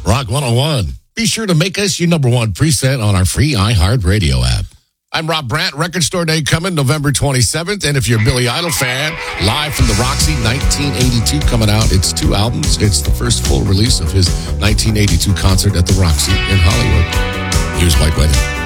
Rock 101. Be sure to make us your number one preset on our free iHeartRadio app. I'm Rob Brandt. Record Store Day coming November 27th. And if you're a Billy Idol fan, live from the Roxy 1982 coming out. It's 2 albums. It's the first full release of his 1982 concert at the Roxy in Hollywood. Here's White Wedding.